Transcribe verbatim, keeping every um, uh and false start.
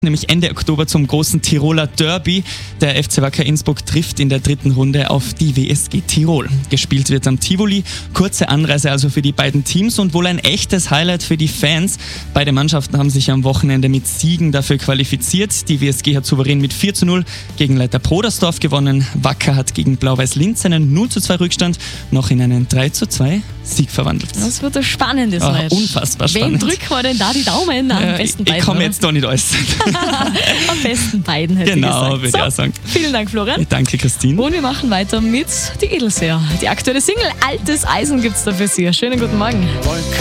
Nämlich Ende Oktober zum großen Tiroler Derby. Der F C Wacker Innsbruck trifft in der dritten Runde auf die W S G Tirol. Gespielt wird am Tivoli. Kurze Anreise also für die beiden Teams und wohl ein echtes Highlight für die Fans. Beide Mannschaften haben sich am Wochenende mit Siegen dafür qualifiziert. Die W S G hat souverän mit vier zu null gegen Leiter Prodersdorf gewonnen. Wacker hat gegen Blau-Weiß Linz einen null zu zwei Rückstand noch in einen drei zu zwei Sieg verwandelt. Das wird ein spannendes Ach, Match. unfassbar Wem spannend. drücken wir denn da die Daumen? Am Äh, besten ich beiden. ich komme oder? jetzt da nicht alles. Am besten beiden, hätte Genau, ich gesagt. würde ich auch sagen. Vielen Dank, Florian. Danke, Christine. Und wir machen weiter mit Die Edelseher. Die aktuelle Single Altes Eisen gibt's da für Sie. Schönen guten Morgen.